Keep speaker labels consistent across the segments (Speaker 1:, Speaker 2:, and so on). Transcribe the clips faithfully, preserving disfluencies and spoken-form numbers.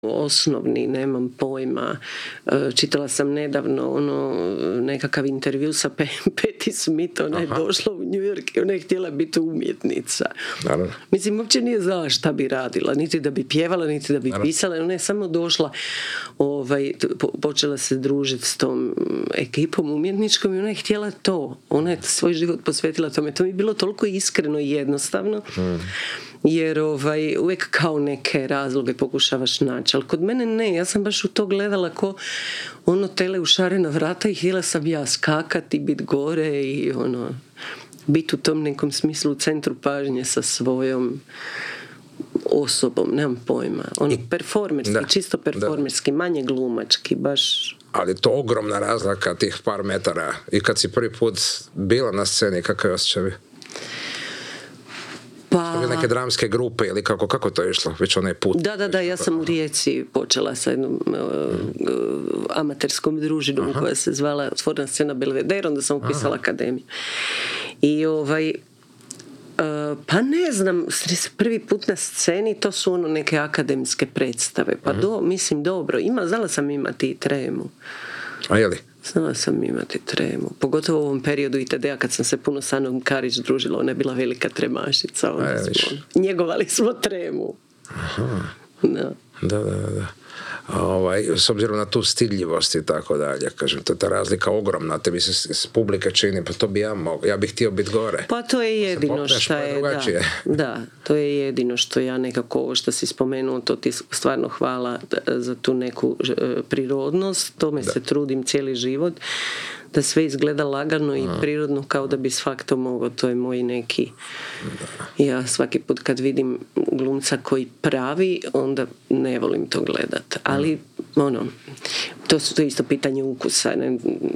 Speaker 1: osnovni, nemam pojma. Čitala sam nedavno ono, nekakav intervju sa Patti Smith, ona je došla u New York i ona je htjela biti umjetnica.
Speaker 2: Naravno.
Speaker 1: Mislim, uopće nije znala šta bi radila, niti da bi pjevala, niti da bi Naravno. pisala, ona je samo došla, ovaj, po, počela se družiti s tom ekipom umjetničkom i ona je htjela to. Ona je svoj život posvetila tome. To mi je bilo toliko iskreno i jednostavno. Hmm. Jer ovaj, uvijek kao neke razloge pokušavaš naći, ali kod mene ne, ja sam baš u to gledala ko ono tele u šarena vrata i htjela sam ja skakati, biti gore i ono, biti u tom nekom smislu u centru pažnje sa svojom osobom, nemam pojma. Ono, performerski, da, čisto performerski, da. Manje glumački, baš.
Speaker 2: Ali to ogromna razlika tih par metara i kad si prvi put bila na sceni, kakav je osjećaj? Pa... neke dramske grupe ili kako, kako to je išlo? Već onaj put.
Speaker 1: Da, da, da, ja sam u Rijeci počela sa jednom uh, uh, amaterskom družinom Aha. koja se zvala Otvorena scena Belvedere, onda sam upisala Aha. akademiju. I ovaj uh, pa ne znam, prvi put na sceni to su ono neke akademske predstave. Pa Aha. do, mislim dobro, ima, znala sam imati i tremu.
Speaker 2: A je li?
Speaker 1: Znala sam imati tremu. Pogotovo u ovom periodu I T D-a kad sam se puno sa Anom Karić družila, ona je bila velika tremašica. Ona smo, njegovali smo tremu.
Speaker 2: Aha.
Speaker 1: Da.
Speaker 2: Da, da, da. Ovaj, s obzirom na tu stidljivost i tako dalje, kažem, to je ta razlika ogromna, tebi se s publike čini, pa to bi ja mogao, ja bih htio biti gore.
Speaker 1: Pa to je jedino što je, da, da, to je jedino što ja nekako, ovo što si spomenuo, to ti stvarno hvala za tu neku prirodnost, tome da. se trudim cijeli život, da sve izgleda lagano i prirodno kao da bi s faktom mogao, to je moj neki da. Ja svaki put kad vidim glumca koji pravi, onda ne volim to gledat, ali ono, to su to isto pitanje ukusa, ne,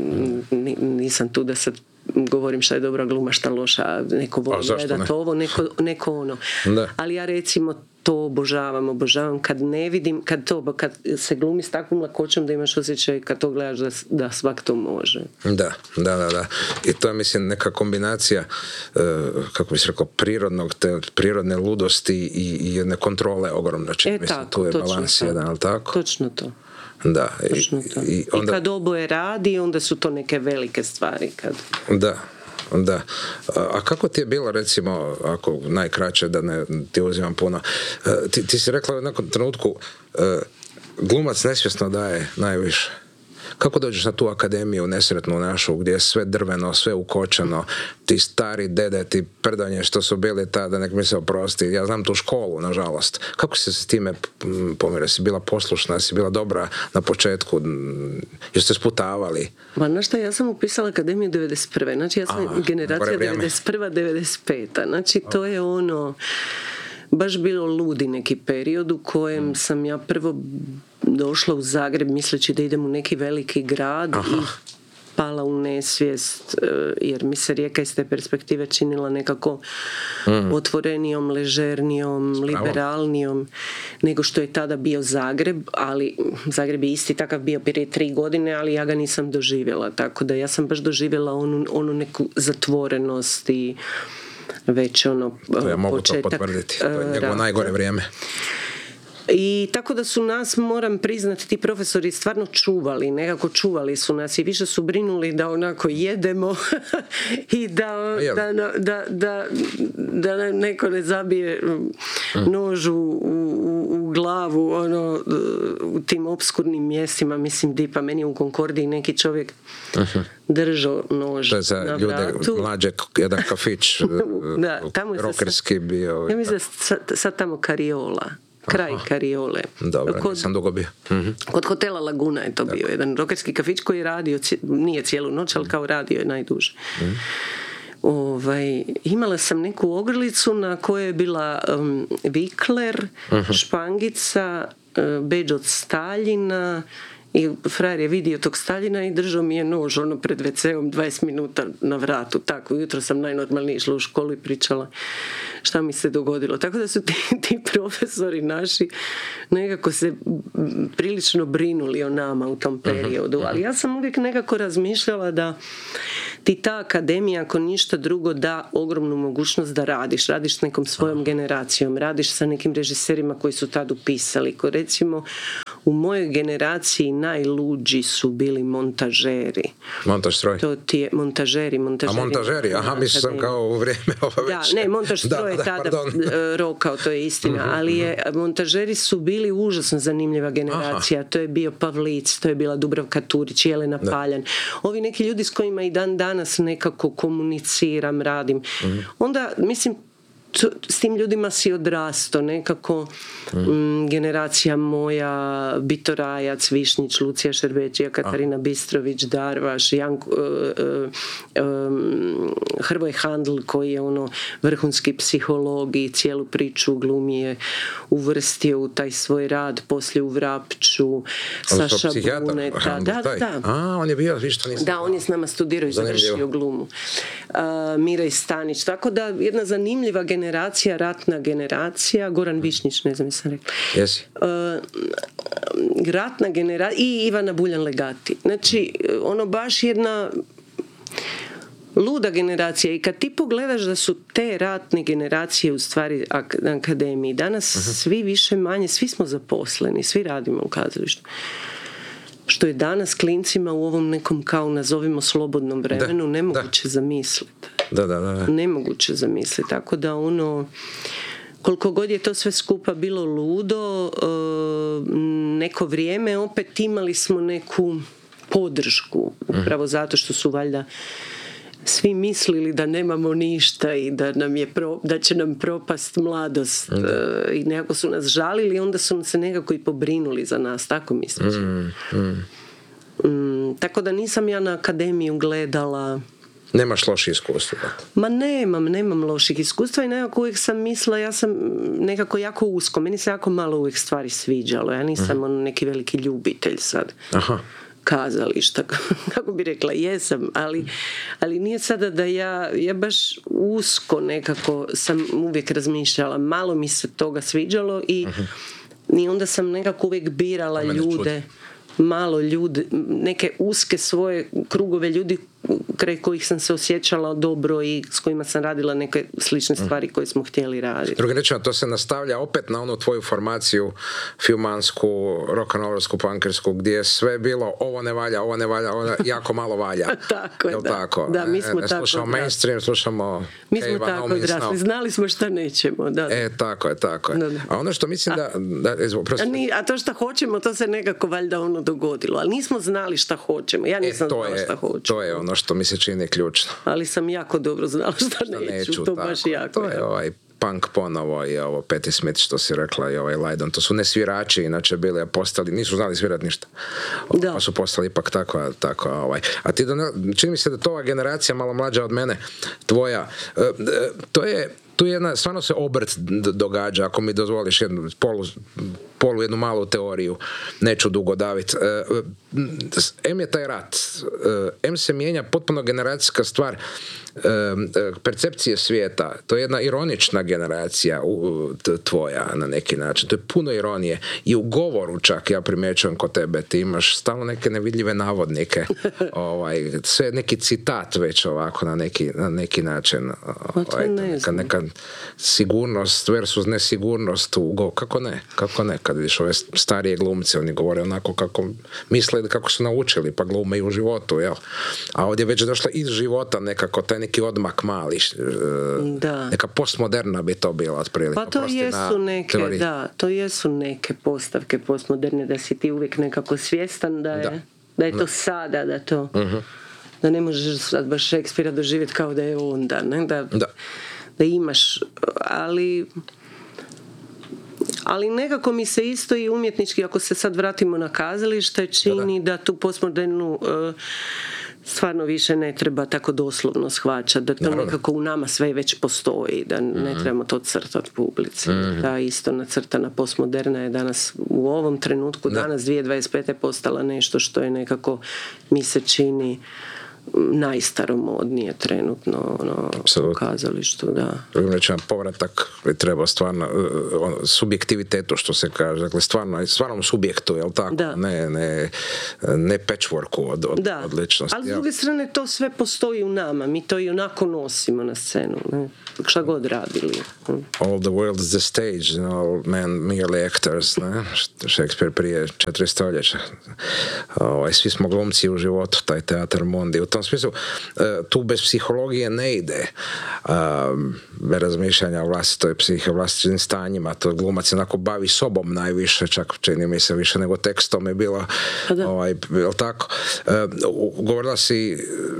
Speaker 1: nisam tu da sad govorim šta je dobra gluma, šta loša, neko voli gledat ovo, neko, neko ono, da. Ali ja recimo to obožavam, obožavam kad ne vidim, kad to, kad se glumi s takvom lakoćom da imaš osjećaj kad to gledaš da, da svak to može.
Speaker 2: Da, da, da, da. I to je, mislim, neka kombinacija, uh, kako bi se rekao, prirodnog, te prirodne ludosti i, i jedne kontrole ogromno.
Speaker 1: E,
Speaker 2: mislim,
Speaker 1: tako,
Speaker 2: tu je
Speaker 1: točno
Speaker 2: balans
Speaker 1: to.
Speaker 2: jedan, ali tako?
Speaker 1: Točno to.
Speaker 2: Da.
Speaker 1: Točno to. I, i, onda... I kad oboje radi, onda su to neke velike stvari. Kad...
Speaker 2: Da. Da. A kako ti je bilo, recimo, ako najkraće da ne ti uzimam puno, ti, ti si rekla u nekom trenutku glumac nesvjesno daje najviše. Kako dođeš na tu akademiju nesretnu našu gdje je sve drveno, sve ukočeno, ti stari dede, ti prdanje što su bili tada, nek mi se oprosti, ja znam tu školu, nažalost. Kako si se s time pomirila? Si bila poslušna, si bila dobra na početku, jeste sputavali?
Speaker 1: Ma znaš šta, ja sam upisala akademiju devedeset prve Znači ja sam Aha, generacija devedeset prva devedeset peta Znači to je ono baš bilo ludi neki period u kojem mm. sam ja prvo došla u Zagreb misleći da idem u neki veliki grad Aha. i pala u nesvijest jer mi se Rijeka iz te perspektive činila nekako mm. otvorenijom, ležernijom, liberalnijom nego što je tada bio Zagreb, ali Zagreb je isti takav bio prije tri godine, ali ja ga nisam doživjela, tako da ja sam baš doživjela onu, onu neku zatvorenost i već ono
Speaker 2: to ja mogu
Speaker 1: početak,
Speaker 2: to potvrditi, to je njegovo najgore vrijeme.
Speaker 1: I tako da su nas, moram priznati, ti profesori stvarno čuvali, nekako čuvali su nas i više su brinuli da onako jedemo i da, da, da, da, da neko ne zabije nož u, u, u glavu ono, u tim opskurnim mjestima, mislim di, pa meni u Konkordiji neki čovjek uh-huh. držao nož
Speaker 2: to je za na ljude mlađe, jedan kafić da, tamo rokerski bio.
Speaker 1: Ja mislim da sad, sad tamo Kariola. Kraj Aha. Kariole.
Speaker 2: Dobro, kod, nisam dugo bio. Mm-hmm.
Speaker 1: Kod hotela Laguna je to Tako. bio. Jedan rokerski kafić koji je radio, nije cijelu noć, ali kao radio je najduže. Mm-hmm. Ovaj, imala sam neku ogrlicu na kojoj je bila um, vikler, mm-hmm. špangica, uh, bedž od Staljina i frajer je vidio tog Staljina i držao mi je nož ono pred ve ceom dvadeset minuta na vratu. Tako, jutro sam najnormalnije išla u školu i pričala šta mi se dogodilo. Tako da su ti, ti profesori naši nekako se prilično brinuli o nama u tom periodu. Ali ja sam uvijek nekako razmišljala da ti ta akademija ako ništa drugo da ogromnu mogućnost da radiš, radiš s nekom svojom generacijom, radiš sa nekim režiserima koji su tad upisali. Ko recimo u mojoj generaciji najluđi su bili montažeri.
Speaker 2: Montaž stroj.
Speaker 1: To ti je montažeri, montažeri.
Speaker 2: A montažeri, aha, mislim sam kao u vrijeme ova
Speaker 1: da, ne, montaž stroj je tada rokao, to je istina, mm-hmm. ali je, montažeri su bili užasno zanimljiva generacija. Aha. To je bio Pavlic, to je bila Dubravka Turić, Jelena da. Paljan. Ovi neki ljudi s kojima i dan danas nekako komuniciram, radim. Mm-hmm. Onda, mislim, s tim ljudima si odrasto nekako mm. m, generacija moja, Bito Rajac, Višnjić, Lucija Šerbeđija, Katarina A. Bistrović, Darvaš, Janko, uh, uh, um, Hrvoje Handl koji je ono vrhunski psiholog i cijelu priču glumi je uvrstio u taj svoj rad, poslije u Vrapču, Saša Buneta. Da, da, da.
Speaker 2: A, on je bio, vi što nisam.
Speaker 1: Da, on je s nama studirao i završio glumu. Uh, Mirej Stanić, tako da jedna zanimljiva generacija generacija, ratna generacija, Goran Višnjić, ne znam jesam rekla.
Speaker 2: Yes.
Speaker 1: Uh, ratna generacija i Ivana Buljan Legati. Znači, ono baš jedna luda generacija i kad ti pogledaš da su te ratne generacije u stvari ak- akademiji, danas uh-huh. svi više manje, svi smo zaposleni, svi radimo u kazalištu. Što je danas klincima u ovom nekom kao nazovimo slobodnom vremenu da, nemoguće da. zamisliti.
Speaker 2: Da, da, da.
Speaker 1: Nemoguće zamisliti. Tako da ono, koliko god je to sve skupa bilo ludo, neko vrijeme opet imali smo neku podršku. Upravo zato što su valjda svi mislili da nemamo ništa i da, nam je pro, da će nam propast mladost da. I nekako su nas žalili, onda su se nekako i pobrinuli za nas, tako mislim. Mm, mm. Mm, tako da nisam ja na akademiju gledala.
Speaker 2: Nemaš loših iskustva?
Speaker 1: Ma nemam, nemam loših iskustva i nekako uvijek sam mislila, ja sam nekako jako usko, meni se jako malo uvijek stvari sviđalo, ja nisam uh-huh. neki veliki ljubitelj sad. Aha. Kazališta, kako bi rekla, jesam, ali, ali nije sada da ja, ja baš usko nekako sam uvijek razmišljala, malo mi se toga sviđalo i, uh-huh. i onda sam nekako uvijek birala ljude, malo ljude, neke uske svoje krugove ljudi kraj kojih sam se osjećala dobro i s kojima sam radila neke slične stvari koje smo htjeli raditi.
Speaker 2: Drugim rečima, to se nastavlja opet na onu tvoju formaciju filmansku, rock'n'rollsku, punkersku, gdje je sve bilo ovo ne valja, ovo ne valja, ovo jako malo valja.
Speaker 1: Tako je, da.
Speaker 2: Tako?
Speaker 1: Da, mi smo
Speaker 2: ne, ne
Speaker 1: tako
Speaker 2: slušamo mainstream, slušamo
Speaker 1: mi smo Kejva, tako odrasli, znali smo šta nećemo. Da.
Speaker 2: E, tako je, tako je. Da, da. A ono što mislim a, da... da
Speaker 1: a, ni, a to šta hoćemo, to se nekako valjda ono dogodilo, ali nismo znali šta hoćemo. Ja nisam
Speaker 2: e,
Speaker 1: znala šta hoćemo.
Speaker 2: To je ono što mi se čini ključno.
Speaker 1: Ali sam jako dobro znala šta, šta neću, neću, to tako. Baš jako.
Speaker 2: To je ovaj punk ponovo i ovo Patti Smith što si rekla i ovaj Lydon, to su ne svirači inače bili, a postali, nisu znali svirati ništa. Da. Pa su postali ipak tako, tako ovaj. A ti, da, čini mi se da to ova generacija malo mlađa od mene, tvoja, to je tu jedna, stvarno se obrt događa, ako mi dozvoliš jednu polu, polu jednu malu teoriju, neću dugo daviti. Em je taj rat, em se mijenja potpuno generacijska stvar percepcije svijeta. To je jedna ironična generacija tvoja na neki način. To je puno ironije. I u govoru čak ja primjećujem kod tebe. Ti imaš stalno neke nevidljive navodnike. ovaj, sve neki citat već ovako na neki, na neki način. Ovaj, neka, neka sigurnost versus nesigurnost u govoru. Kako ne? Kako ne? Kad vidiš ove starije glumce, oni govore onako kako misle ili kako su naučili, pa glume i u životu. Jel? A ovdje je već došla iz života nekako taj neki odmak mali, da. Neka postmoderna bi to bila otprilike.
Speaker 1: Pa to jesu neke, teoriji. Da, to jesu neke postavke postmoderne, da si ti uvijek nekako svjestan da je, da. Da je to da. Sada, da to uh-huh. da ne možeš sad baš Šekspira doživjeti kao da je onda, ne? Da, da. Da imaš, ali ali nekako mi se isto i umjetnički, ako se sad vratimo na kazalište, čini da, da. da tu postmodernu uh, stvarno više ne treba tako doslovno shvaćati, da to Naravno. Nekako u nama sve već postoji, da ne mm-hmm. trebamo to crtati publici. Mm-hmm. Ta isto nacrtana postmoderna je danas u ovom trenutku, da. Danas dvije tisuće dvadeset pete postala nešto što je nekako mi se čini najstaromodnije trenutno ono, u kazalištu, da.
Speaker 2: Drugim rečima, povratak bi trebao stvarno ono, subjektivitetu, što se kaže, dakle stvarno, stvarnom subjektu, jel tako?
Speaker 1: Da.
Speaker 2: Ne, ne, ne patchworku od, od, od ličnosti.
Speaker 1: Ali s druge strane to sve postoji u nama, mi to i onako nosimo na scenu, ne? Šta god radili.
Speaker 2: All the world is the stage, all men merely actors, ne? Shakespeare prije četiri stoljeća. Ovaj, svi smo glumci u životu, taj teatar mondi. U tom smislu, tu bez psihologije ne ide. Bez razmišljanja o vlastitoj psihe, vlastitim stanjima. To glumac se onako bavi sobom najviše, čak čini mi se više nego tekstom je bilo. Ovaj, je li tako? Govorila si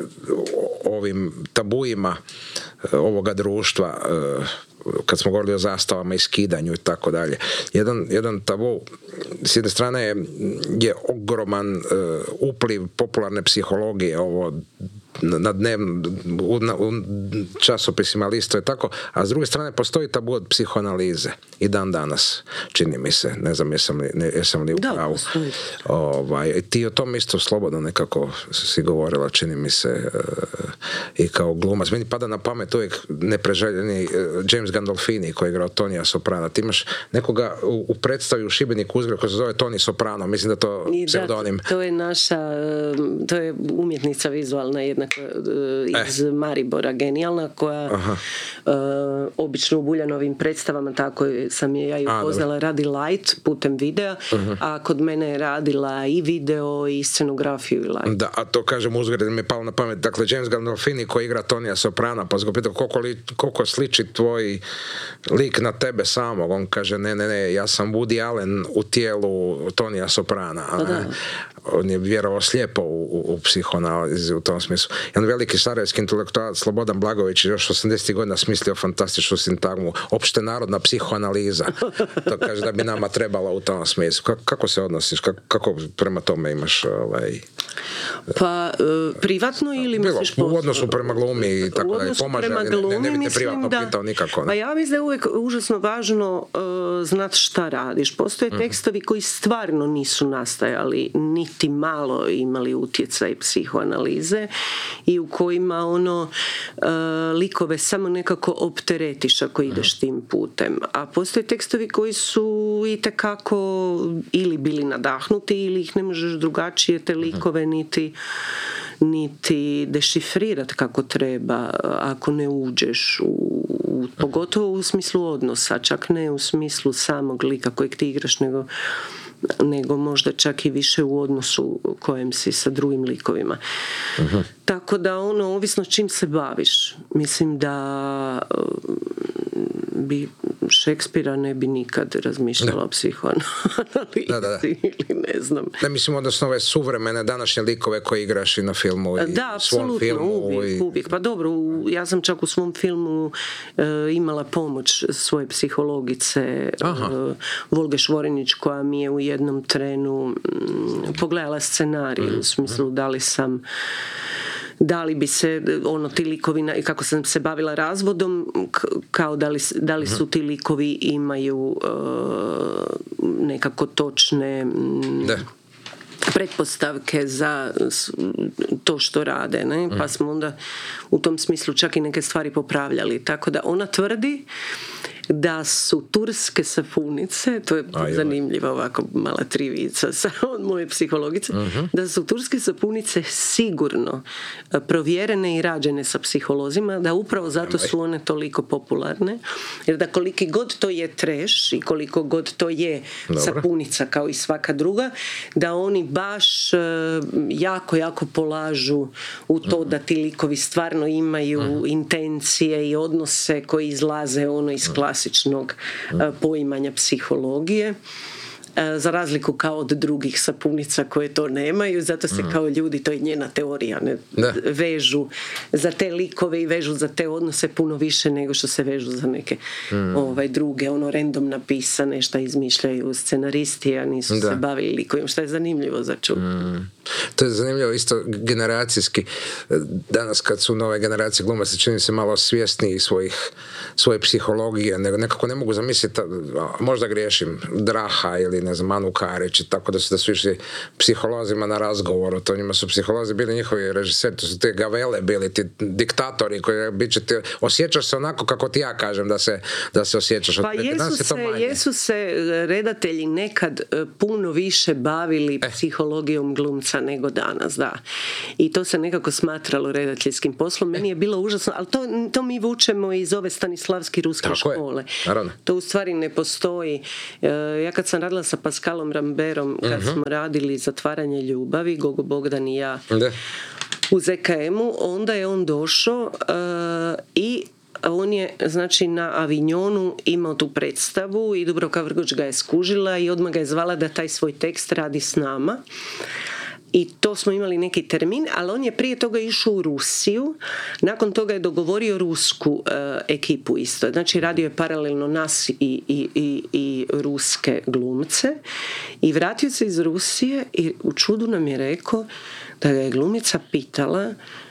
Speaker 2: o ovim tabuima ovoga društva, kad smo govorili o zastavama i skidanju i tako dalje. Jedan, jedan tabu s jedne strane je, je ogroman uh, upliv popularne psihologije, ovo na dnevnom u, na, u časopisima listo je tako, a s druge strane postoji tabu od psihoanalize i dan danas, čini mi se, ne znam jesam li, ne, jesam li u pravu. Ovaj, ti o tom isto slobodno nekako si govorila, čini mi se, uh, i kao glumac. Meni pada na pamet uvijek nepreželjeni uh, James Gandolfini koji je igrao Tonija Soprana. Ti imaš nekoga u, u predstavi u Šibeniku uzgled koji se zove Toni Soprano, mislim da to pseudonim.
Speaker 1: Da, to je naša, to je umjetnica vizualna jedna iz eh. Maribora, genijalna, koja uh, obično u Buljanovim predstavama, tako sam je ja i upoznala, radi light putem videa, uh-huh. a kod mene je radila i video i scenografiju i light.
Speaker 2: Da, a to kažem uzgled mi je palo na pamet, dakle James Gandolfini koji igra Tonija Soprana, pa se ga pitao koliko, li, koliko sliči tvoj lik na tebe samog, on kaže ne, ne, ne, ja sam Woody Allen u tijelu Tonija Soprana, a ne? On je vjerovao slijepo u, u, u psihoanalizi u tom smislu. Jedan veliki sarajevski intelektualac Slobodan Blagović još osamdesetih godina smislio fantastičnu sintagmu, opšte narodna psihoanaliza. To kaže da bi nama trebala u tom smislu. Kako, kako se odnosiš? Kako, kako prema tome imaš ovaj...
Speaker 1: Pa uh, privatno ili
Speaker 2: Bilo,
Speaker 1: misliš poslovno?
Speaker 2: U odnosu prema glumi i tako da pomaže,
Speaker 1: prema
Speaker 2: ne,
Speaker 1: glumi,
Speaker 2: ne, ne bi te privatno
Speaker 1: da,
Speaker 2: pitao nikako. Ne?
Speaker 1: Pa ja mislim da je uvijek užasno važno uh, znati šta radiš. Postoje mm-hmm. tekstovi koji stvarno nisu nastajali, niti malo imali utjecaj psihoanalize i u kojima ono uh, likove samo nekako opteretiš ako ideš tim putem. A postoje tekstovi koji su itekako ili bili nadahnuti ili ih ne možeš drugačije te likove niti niti dešifrirati kako treba ako ne uđeš u, u, pogotovo u smislu odnosa, čak ne u smislu samog lika kojeg ti igraš, nego nego možda čak i više u odnosu kojem si sa drugim likovima. Uh-huh. Tako da ono, ovisno čim se baviš, mislim da bi Šekspira ne bi nikad razmišljala o psihoanalizi da, da, da. ili ne znam.
Speaker 2: Ne mislim odnosno ove suvremene današnje likove koje igraš i na filmu i
Speaker 1: da,
Speaker 2: svom filmu.
Speaker 1: Uvijek,
Speaker 2: i...
Speaker 1: uvijek. Pa dobro, ja sam čak u svom filmu uh, imala pomoć svoje psihologice uh, Volge Švorinić, koja mi je u jednom trenu um, pogledala scenarij mm. u smislu da li sam da li bi se ono ti likovi, kako sam se bavila razvodom, kao da li, da li su ti likovi imaju uh, nekako točne da. pretpostavke za to što rade, ne? Pa smo onda u tom smislu čak i neke stvari popravljali, tako da ona tvrdi da su turske sapunice, to je Aj, zanimljiva ovako mala trivica od moje psihologice, uh-huh. da su turske sapunice sigurno provjerene i rađene sa psiholozima, da upravo zato su one toliko popularne, jer da koliki god to je treš i koliko god to je Dobre. sapunica kao i svaka druga, da oni baš jako, jako polažu u to uh-huh. da ti likovi stvarno imaju uh-huh. intencije i odnose koji izlaze ono iz klasa klasičnog poimanja psihologije, za razliku kao od drugih sapunica koje to nemaju, zato se mm. kao ljudi, to je njena teorija, ne, vežu za te likove i vežu za te odnose puno više nego što se vežu za neke mm. ovaj, druge, ono random napisane, šta izmišljaju scenaristi, a nisu da. se bavili likovima, što je zanimljivo za čuti. Mm.
Speaker 2: To je zanimljivo isto generacijski. Danas kad su nove generacije glumaca čini se malo svjesniji svojih, svoje psihologije, nego nekako ne mogu zamisliti, možda griješim, Draha ili ne znam, Anu Karić, tako da su, da su išli psiholozima na razgovoru, to njima su psiholozi bili njihovi režiseri, to su te gavele bili, ti diktatori koji bit će ti, osjećaš se onako kako ti ja kažem da se, da se osjećaš.
Speaker 1: Pa jesu se, jesu se redatelji nekad puno više bavili eh. psihologijom glumca nego danas, da. I to se nekako smatralo redateljskim poslom. Meni je bilo užasno, ali to, to mi vučemo iz ove Stanislavski ruske
Speaker 2: Tako
Speaker 1: škole. To u stvari ne postoji. Ja kad sam radila sa Pascalom Ramberom, kad uh-huh. smo radili Zatvaranje ljubavi, Gogo Bogdan i ja,
Speaker 2: da.
Speaker 1: u Z K M-u, onda je on došao uh, i on je, znači, na Avignonu imao tu predstavu i Dubravka Vrgoč ga je skužila i odmah ga je zvala da taj svoj tekst radi s nama. I to smo imali neki termin, ali on je prije toga išao u Rusiju, nakon toga je dogovorio rusku uh, ekipu isto. Znači radio je paralelno nas i, i, i, i ruske glumce i vratio se iz Rusije i u čudu nam je rekao da ga je glumica pitala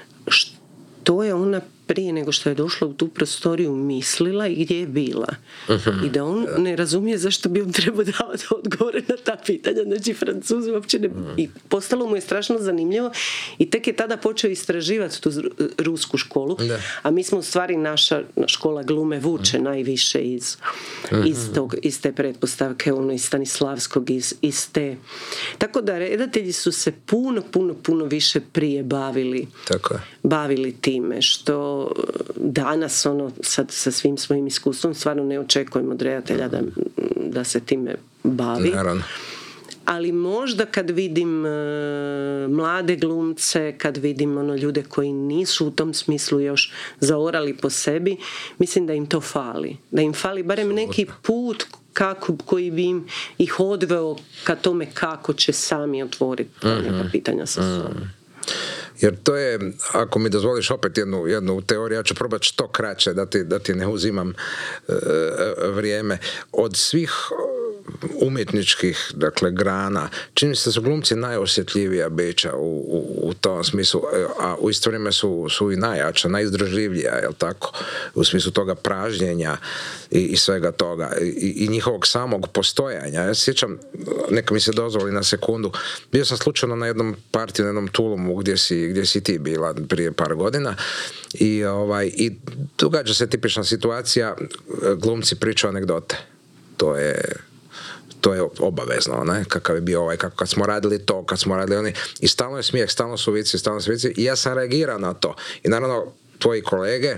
Speaker 1: što je ona prije nego što je došla u tu prostoriju mislila i gdje je bila. Uh-huh. I da on ne razumije zašto bi on trebao davati odgovore na ta pitanja. Znači, Francuzi uopće ne... Uh-huh. I postalo mu je strašno zanimljivo i tek je tada počeo istraživati tu rusku školu. Da. A mi smo u stvari, naša škola glume vuče uh-huh. najviše iz, uh-huh. iz, tog, iz te pretpostavke, ono, iz Stanislavskog, iz, iz te... Tako da redatelji su se puno, puno, puno više prije bavili,
Speaker 2: Tako je.
Speaker 1: bavili time, što danas ono, sad, sa svim svojim iskustvom stvarno ne očekujemo od redatelja da, da se time bavi.
Speaker 2: Naravno.
Speaker 1: Ali možda kad vidim uh, mlade glumce, kad vidim ono, ljude koji nisu u tom smislu još zaorali po sebi, mislim da im to fali. Da im fali barem neki put kako, koji bi im ih odveo ka tome kako će sami otvoriti mm-hmm. neka pitanja sa sobom. Mm.
Speaker 2: Jer to je, ako mi dozvoliš opet jednu, jednu teoriju, ja ću probati što kraće da ti, da ti ne uzimam e, vrijeme. Od svih umjetničkih, dakle, grana, čini se da su glumci najosjetljivija bića u, u, u tom smislu, a u isto vrijeme su, su i najjača, najizdržljivija, jel tako? U smislu toga pražnjenja i, i svega toga i, i njihovog samog postojanja. Ja se sjećam, neka mi se dozvoli na sekundu, bio sam slučajno na jednom partiju, na jednom Tulumu gdje si, gdje si ti bila prije par godina i, ovaj, i događa se tipična situacija, glumci pričaju anegdote. To je to je obavezno, ne? Kakav je bio ovaj, kako kad smo radili to, kad smo radili oni, i stalno je smijeh, stalno su vici, stalno su vici, i ja sam reagirao na to. I naravno, tvoji kolege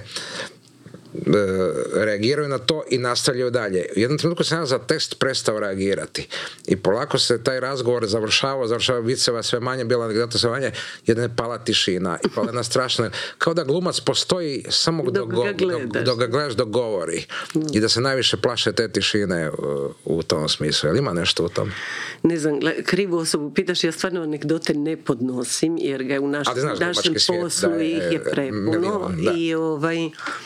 Speaker 2: reagiraju na to i nastavljaju dalje. U jednom trenutku sam ja za test prestao reagirati i polako se taj razgovor završavao, završavao viceva sve manje, bila anegdota sve manje, jedna je pala tišina i pala jedna strašna, kao da glumac postoji samo dok, dok, ga, dok, dok ga gledaš dok govori mm. i da se najviše plaše te tišine u, u tom smislu. Jel ima nešto u tom?
Speaker 1: Ne znam, krivu osobu pitaš, ja stvarno anegdote ne podnosim jer ga u naš, našem poslu da je, ih je prepuno milion, i ovaj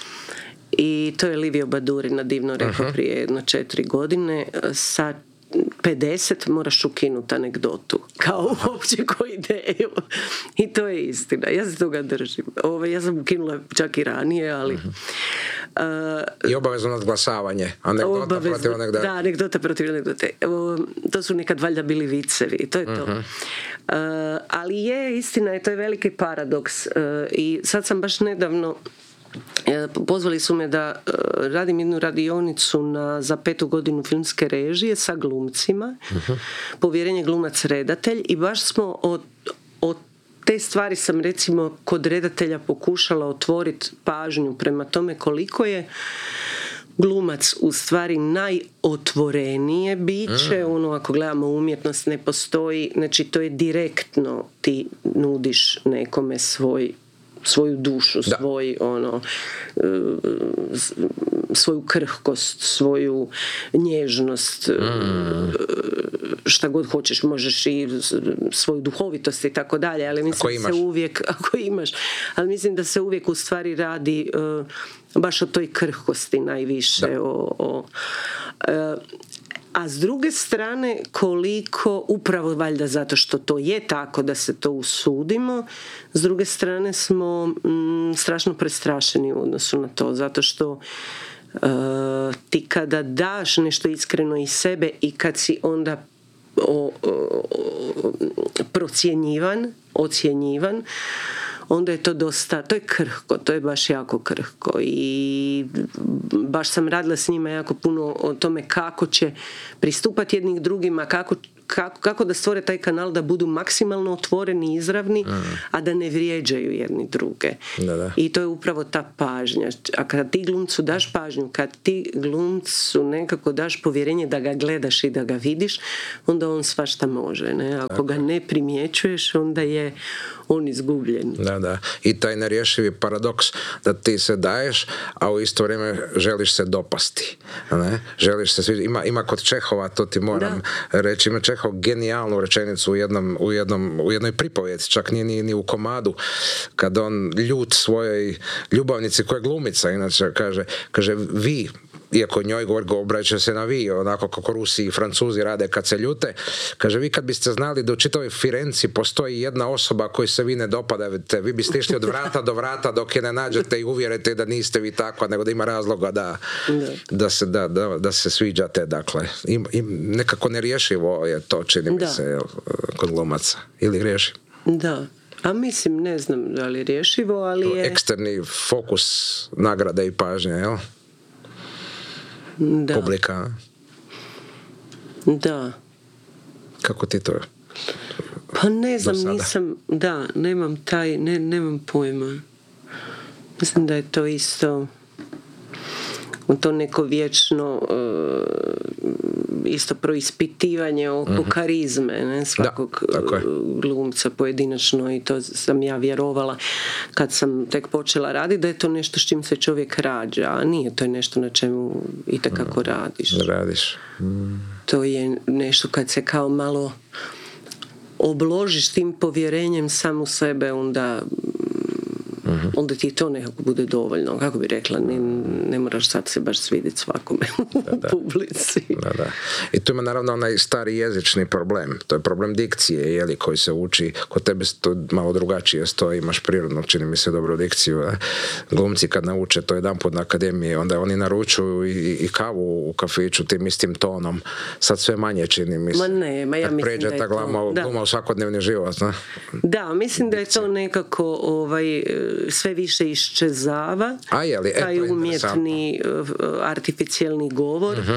Speaker 1: i to je Livio Badurina divno rekao uh-huh. prije jedno četiri godine, sa pedeset moraš ukinuti anegdotu kao uopće koju ideju i to je istina, ja se toga držim. Ove, ja sam ukinula čak i ranije, ali uh-huh. uh,
Speaker 2: i obavezno nadglasavanje anegdota obavezno, protiv anegdote.
Speaker 1: Da, anegdota protiv anegdote. Uh, to su nekad valjda bili vicevi, to je to. Uh-huh. Uh, ali je istina, je to je veliki paradoks uh, i sad sam baš nedavno pozvali su me da uh, radim jednu radionicu na, za petu godinu filmske režije sa glumcima, uh-huh. povjerenje glumac redatelj, i baš smo od, od te stvari sam recimo kod redatelja pokušala otvoriti pažnju prema tome koliko je glumac u stvari najotvorenije biće, mm. ono ako gledamo umjetnost ne postoji, znači to je direktno ti nudiš nekome svoj svoju dušu, da. svoj ono svoju krhkost, svoju nježnost, mm. šta god hoćeš, možeš i svoju duhovitost i tako dalje, ali mislim da se uvijek, ako imaš, ali mislim da se uvijek u stvari radi uh, baš o toj krhkosti najviše, o, o uh, a s druge strane koliko, upravo valjda zato što to je tako da se to usudimo, s druge strane smo mm, strašno prestrašeni u odnosu na to, zato što uh, ti kada daš nešto iskreno iz sebe i kad si onda o, o, o, procjenjivan, ocjenjivan, onda je to dosta, to je krhko, to je baš jako krhko i baš sam radila s njima jako puno o tome kako će pristupati jednim drugima, kako, kako, kako da stvore taj kanal da budu maksimalno otvoreni, izravni, mm. a da ne vrijeđaju jedni druge. Da, da. I to je upravo ta pažnja. A kada ti glumcu daš pažnju, kad ti glumcu nekako daš povjerenje da ga gledaš i da ga vidiš, onda on svašta može. Ne? Ako dakle. ga ne primjećuješ, onda je on izgubljen.
Speaker 2: Da, da. I taj nerješivi paradoks da ti se daješ, a u isto vrijeme želiš se dopasti. Ne? Želiš se svi... Ima, ima kod Čehova, to ti moram da. reći, ima Čehov genijalnu rečenicu u, jednom, u, jednom, u jednoj pripovjedi, čak nije ni, ni u komadu, kad on ljut svojoj ljubavnici koja je glumica, inače kaže, kaže vi, iako njoj govori, obraća se na vi, onako kako Rusi i Francuzi rade kad se ljute, kaže, vi kad biste znali da u čitavoj Firenci postoji jedna osoba koju se vi ne dopadate, vi biste išli od vrata do vrata dok je ne nađete i uvjerite da niste vi takva, nego da ima razloga da, da, se, da, da, da se sviđate, dakle. I, i nekako nerješivo je to, čini mi da. se, kod glumaca. Ili riješi?
Speaker 1: Da. A mislim, ne znam da li je rješivo, ali je...
Speaker 2: Eksterni fokus nagrade i pažnje, jel?
Speaker 1: Da.
Speaker 2: Publika.
Speaker 1: Da.
Speaker 2: Kako ti to?
Speaker 1: Pa ne znam, nisam, da, nemam taj, ne, nemam pojma. Mislim da je to isto to neko vječno uh, isto proispitivanje oko mm-hmm. karizme, ne, svakog da, glumca pojedinačno, i to sam ja vjerovala kad sam tek počela raditi, da je to nešto s čim se čovjek rađa, a nije, to je nešto na čemu itekako mm. radiš.
Speaker 2: Radiš. Mm.
Speaker 1: To je nešto kad se kao malo obložiš tim povjerenjem sam u sebe, onda mm-hmm. onda ti to nekako bude dovoljno. Kako bi rekla, ne, ne moraš sad se baš svidjeti svakome u da, publici.
Speaker 2: Da, da. I tu ima naravno onaj stari jezični problem. To je problem dikcije, jeli, koji se uči. Kod tebe to malo drugačije stoji, imaš prirodno, čini mi se, dobru dikciju. A glumci kad nauče to jedan put na akademiji, onda oni naručuju i, i kavu u kafiću tim istim tonom. Sad sve manje, čini mi se.
Speaker 1: Ma ne, ma ja
Speaker 2: kad
Speaker 1: mislim da je
Speaker 2: ta gluma,
Speaker 1: to...
Speaker 2: gluma u svakodnevni život. Ne?
Speaker 1: Da, mislim da je to nekako ovaj, sve više iščezava.
Speaker 2: A je li? E,
Speaker 1: taj umjetni artificijelni govor. Uh-huh.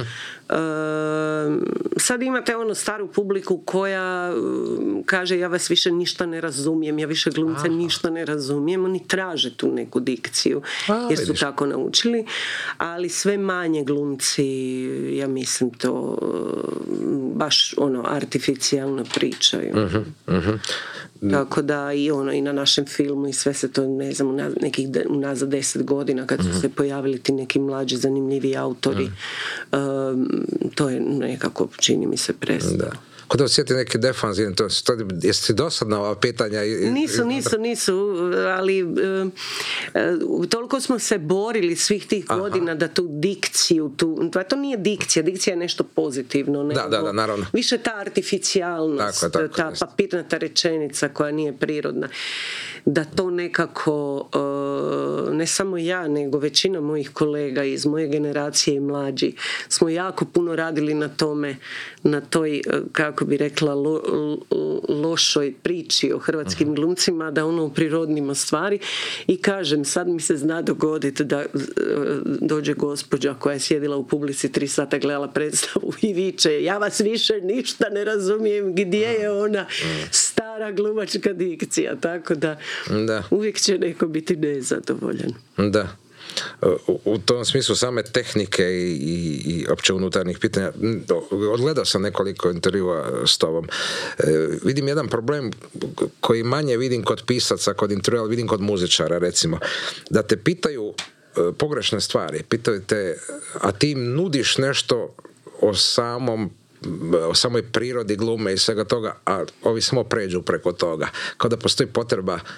Speaker 1: Uh, sad imate ono staru publiku koja uh, kaže, ja vas više ništa ne razumijem, ja više glumca Aha. ništa ne razumijem. Oni traže tu neku dikciju A, jer su vidiš. tako naučili, ali sve manje glumci, ja mislim, to uh, baš ono artificijalno pričaju. Uh-huh. Uh-huh. Tako da i ono i na našem filmu i sve se to, ne znam, nekih de, unazad deset godina kad su mm-hmm. se pojavili ti neki mlađi zanimljivi autori, mm. um, to je nekako, čini mi se, prestalo. Da.
Speaker 2: Kod da osjeti neki defanzivni, to, to, jesi ti dosadna ova pitanja? I,
Speaker 1: nisu, nisu, nisu, ali uh, toliko smo se borili svih tih Aha. godina da tu dikciju, tu, pa to nije dikcija, dikcija je nešto pozitivno, nego
Speaker 2: da, da, da, naravno.
Speaker 1: više ta artificijalnost, tako, tako, ta jest. papirnata rečenica koja nije prirodna, da to nekako uh, ne samo ja, nego većina mojih kolega iz moje generacije i mlađi smo jako puno radili na tome, na toj, kako bi rekla, lo, lo, lošoj priči o hrvatskim uh-huh. glumcima, da ono prirodnimo stvari. I kažem, sad mi se zna dogoditi da uh, dođe gospođa koja je sjedila u publici tri sata, gledala predstavu i viče, ja vas više ništa ne razumijem, gdje je ona stara glumačka dikcija, tako da, da. uvijek će neko biti nezadovoljan.
Speaker 2: Da. U, u tom smislu same tehnike i, i, i opće unutarnjih pitanja, odgledao sam nekoliko intervjua s tobom. E, vidim jedan problem koji manje vidim kod pisaca, kod intervjua, ali vidim kod muzičara, recimo, da te pitaju e, pogrešne stvari, pitaju te, a ti im nudiš nešto o samom o samoj prirodi glume i svega toga, a ovi samo pređu preko toga. Kao da postoji potreba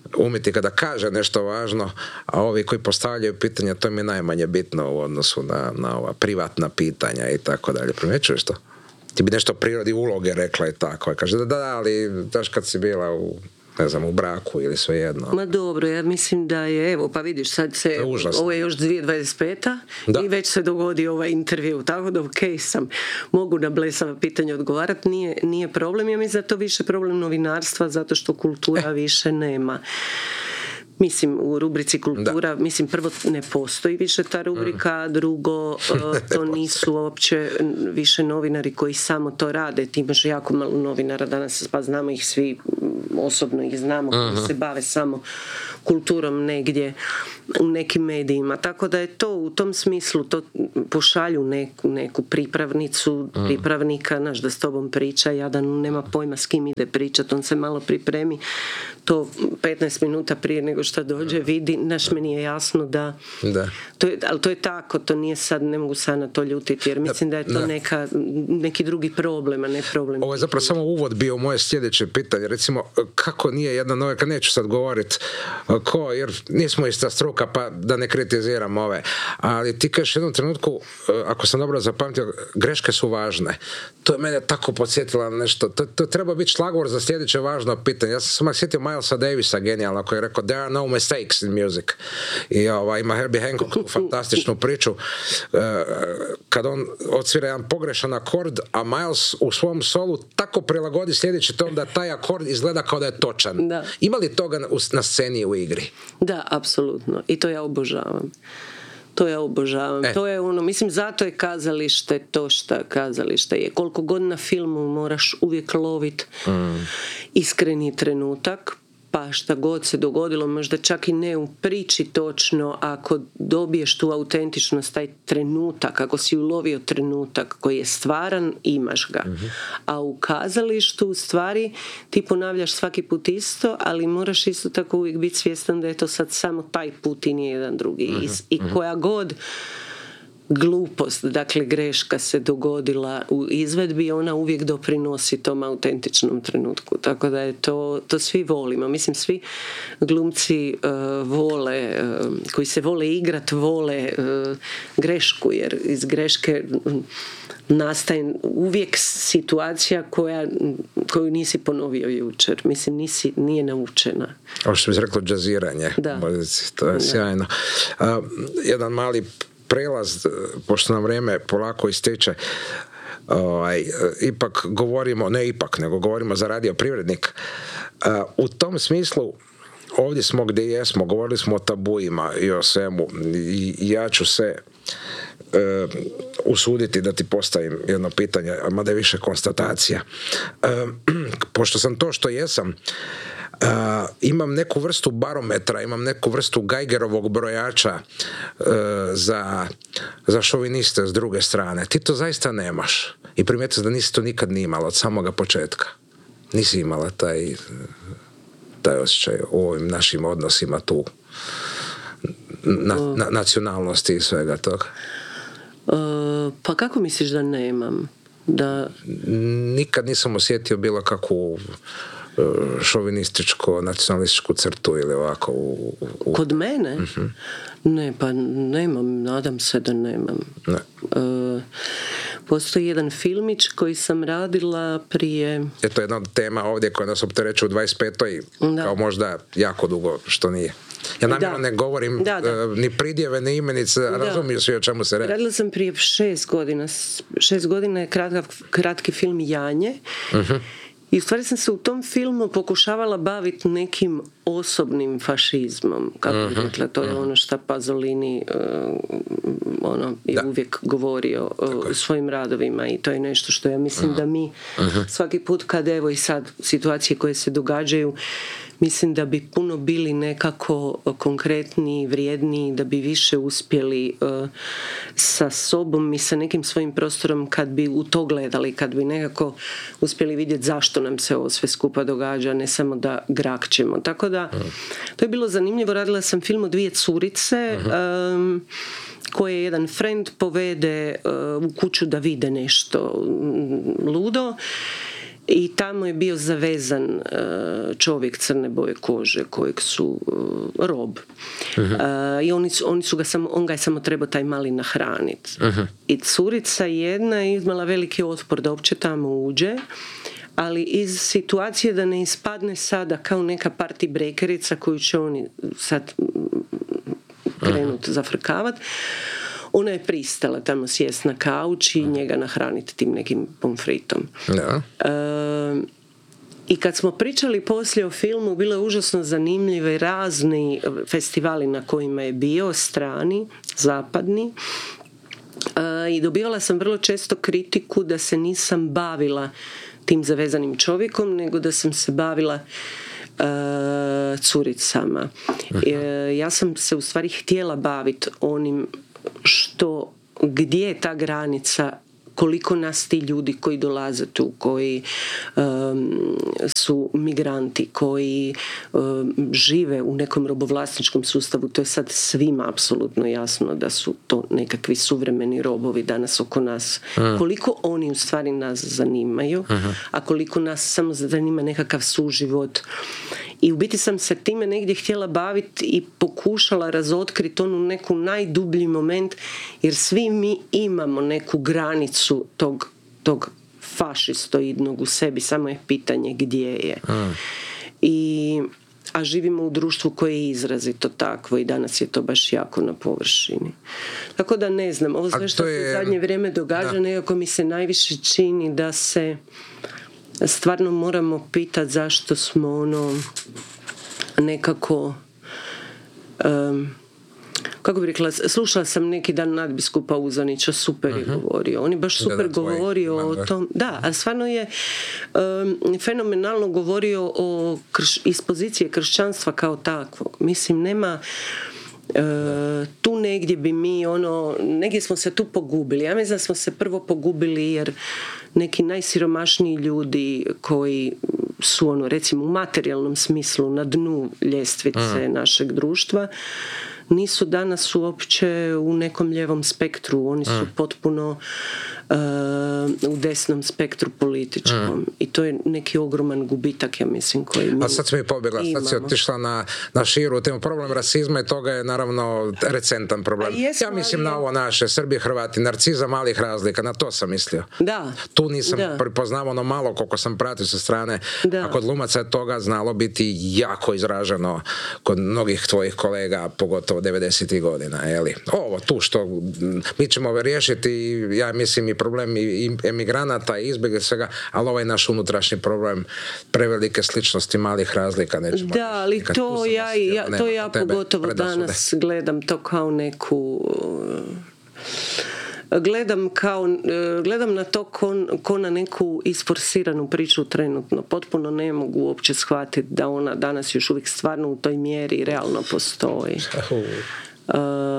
Speaker 2: umjeti kada kaže nešto važno, a ovi koji postavljaju pitanja, to mi je najmanje bitno u odnosu na, na ova privatna pitanja i tako dalje. Primjećuješ to? Ti bi nešto o prirodi uloge rekla i tako. Kaže da, da, ali daš kad si bila u, ne znam, u braku ili svejedno.
Speaker 1: Ma dobro, ja mislim da je, evo, pa vidiš, sad se, je ovo je još dvije tisuće dvadeset peta da. I već se dogodi ovaj intervju, tako da ok sam, mogu na blesava pitanja odgovarati, nije, nije problem, ja mislim da to više problem novinarstva, zato što kultura eh. više nema. Mislim, u rubrici kultura, da. Mislim, prvo ne postoji više ta rubrika, drugo, to nisu uopće više novinari koji samo to rade. Ti imaš jako malo novinara danas, pa znamo ih svi, osobno ih znamo, koji uh-huh. se bave samo kulturom negdje u nekim medijima. Tako da je to u tom smislu, to pošalju neku, neku pripravnicu, uh-huh. pripravnika, naš da s tobom priča, jadan nema pojma s kim ide pričat, on se malo pripremi, to petnaest minuta prije nego što dođe vidi, naš meni je jasno da, da. To je, ali to je tako, to nije sad, ne mogu sad na to ljutiti, jer mislim da je to neka, neki drugi problem, a ne problem.
Speaker 2: Ovo je zapravo samo uvod bio moje sljedeće pitanje, recimo, kako nije jedna novinarka, neću sad govoriti ko, jer nismo ista struka, pa da ne kritiziram ove, ali ti kažeš u jednom trenutku, ako sam dobro zapamtio, greške su važne. To je mene tako podsjetilo na nešto, to, to treba biti šlagvor za sljedeće važno pitanje. Ja sam samo sjetio Milesa Davisa genijalno koji je rekao there are no mistakes in music. I ova, ima Herbie Hancock fantastičnu priču uh, kad on odsvira jedan pogrešan akord, a Miles u svom solu tako prilagodi sljedeći ton da taj akord izgleda kao da je točan. Da. Ima li toga na, na sceni u igri?
Speaker 1: Da, apsolutno. I to ja obožavam. To ja obožavam. E. To je ono, mislim, zato je kazalište to šta kazalište je. Koliko god na filmu moraš uvijek lovit mm. iskreni trenutak, pa šta god se dogodilo, možda čak i ne u priči točno, ako dobiješ tu autentičnost, taj trenutak, ako si ulovio trenutak koji je stvaran, imaš ga. Mm-hmm. A u kazalištu u stvari ti ponavljaš svaki put isto, ali moraš isto tako uvijek biti svjestan da je to sad samo taj put i nije jedan drugi. Mm-hmm. I, i koja god glupost, dakle greška se dogodila u izvedbi, ona uvijek doprinosi tom autentičnom trenutku, tako da je to, to svi volimo, mislim svi glumci uh, vole, uh, koji se vole igrat, vole uh, grešku, jer iz greške nastaje uvijek situacija koja, koju nisi ponovio jučer, mislim nisi, nije naučena.
Speaker 2: Ovo što bi se reklo džaziranje, da. To je sjajno. Uh, jedan mali prelaz, pošto nam vrijeme polako ističe, ovaj, ipak govorimo, ne ipak, nego govorimo za Radio Privrednik. U tom smislu, ovdje smo gdje jesmo, govorili smo o tabuima i o svemu, i ja ću se uh, usuditi da ti postavim jedno pitanje, mada je više konstatacija. Uh, pošto sam to što jesam, Uh, imam neku vrstu barometra, imam neku vrstu Geigerovog brojača uh, za, za šoviniste s druge strane. Ti to zaista nemaš. I primijeti da nisi to nikad ni imala od samoga početka. Nisi imala taj, taj osjećaj u ovim našim odnosima tu na, na, nacionalnosti i svega toga.
Speaker 1: Uh, pa kako misliš da nemam? Da...
Speaker 2: Nikad nisam osjetio bilo kakvu šovinističko, nacionalističku crtu ili ovako u... u...
Speaker 1: Kod mene? Uh-huh. Ne, pa nemam, nadam se da nemam. Ne. Uh, postoji jedan filmić koji sam radila prije...
Speaker 2: Je to jedna od tema ovdje koja nas opterećuje u dvadeset petoj Da. Kao možda jako dugo, što nije. Ja namjerno ne govorim da, da. Uh, ni pridjeve, ni imenice, razumiju svi o čemu se radi.
Speaker 1: Radila sam prije šest godina. Šest godina je kratka, kratki film Janje. Uh-huh. I u stvari sam se u tom filmu pokušavala baviti nekim osobnim fašizmom, kako uh-huh. bih rekla, to je uh-huh. ono što Pasolini uh, ono, je da. uvijek govorio uh, u svojim radovima, i to je nešto što ja mislim uh-huh. da mi uh-huh. svaki put kad evo i sad situacije koje se događaju, mislim da bi puno bili nekako konkretniji, vrijedniji, da bi više uspjeli uh, sa sobom i sa nekim svojim prostorom kad bi u to gledali, kad bi nekako uspjeli vidjeti zašto nam se ovo sve skupa događa, ne samo da grakćemo. Tako da, to je bilo zanimljivo. Radila sam film o dvije curice um, koje jedan friend povede uh, u kuću da vide nešto ludo. i tamo je bio zavezan uh, čovjek crne boje kože kojeg su uh, rob. Uh-huh. Uh, i oni su, oni su ga samo, on ga je samo trebao taj mali nahraniti. Uh-huh. I curica jedna je imala veliki otpor da uopće tamo uđe, ali iz situacije da ne ispadne sada kao neka party breakerica koju će oni sad krenut zafrkavat, ona je pristala tamo sjest na kauč i njega nahraniti tim nekim pomfritom.
Speaker 2: Da.
Speaker 1: E, I kad smo pričali poslije o filmu, bilo je užasno zanimljive razni festivali na kojima je bio, strani, zapadni. E, I dobivala sam vrlo često kritiku da se nisam bavila tim zavezanim čovjekom, nego da sam se bavila uh, curicama. E, ja sam se u stvari htjela baviti onim što, gdje je ta granica, koliko nas ti ljudi koji dolaze tu, koji um, su migranti, koji um, žive u nekom robovlasničkom sustavu, to je sad svima apsolutno jasno da su to nekakvi suvremeni robovi danas oko nas. Uh-huh. Koliko oni u stvari nas zanimaju, uh-huh. a koliko nas samo zanima nekakav suživot. I u biti sam se time negdje htjela baviti i pokušala razotkriti onu neku najdublji moment, jer svi mi imamo neku granicu tog, tog fašistoidnog u sebi, samo je pitanje gdje je. Mm. I, a živimo u društvu koje je izrazito takvo i danas je to baš jako na površini. Tako da ne znam, ovo sve što je... se zadnje vrijeme događa, da. Nekako mi se najviše čini da se stvarno moramo pitati zašto smo ono nekako um, kako bih rekla, slušala sam neki dan nadbiskupa Uzanića, super je uh-huh. govorio. On je baš super da, da, govorio tvoj, o tom. Da, a stvarno je um, fenomenalno govorio o krš, iz pozicije kršćanstva kao takvog. Mislim, nema Uh, tu negdje bi mi ono, negdje smo se tu pogubili. Ja mislim da smo se prvo pogubili jer neki najsiromašniji ljudi koji su ono, recimo u materijalnom smislu na dnu ljestvice mm. našeg društva nisu danas uopće u nekom lijevom spektru, oni su mm. potpuno uh, u desnom spektru političkom mm. i to je neki ogroman gubitak, ja mislim, koji mi
Speaker 2: A sad si mi pobjegla, sad si otišla na, na širu temu. Problem rasizma i toga je naravno recentan problem.
Speaker 1: Jesmo,
Speaker 2: ja mislim
Speaker 1: ali...
Speaker 2: na ovo naše Srbi, Hrvati, narciza malih razlika, na to sam mislio.
Speaker 1: Da.
Speaker 2: Tu nisam
Speaker 1: da.
Speaker 2: prepoznao ono malo koliko sam pratio sa strane,
Speaker 1: da.
Speaker 2: a kod glumaca je toga znalo biti jako izraženo kod mnogih tvojih kolega, pogotovo devedesetih godina, jeli? Ovo tu što mi ćemo riješiti, ja mislim i problem i emigranata i izbjega svega, ali ovaj naš unutrašnji problem prevelike sličnosti malih razlika nećemo.
Speaker 1: Da, ali to ja, ja, to ja pogotovo danas gledam to kao neku gledam kao gledam na to ko, ko na neku isforsiranu priču trenutno. Potpuno ne mogu uopće shvatiti da ona danas još uvijek stvarno u toj mjeri realno postoji. Uh,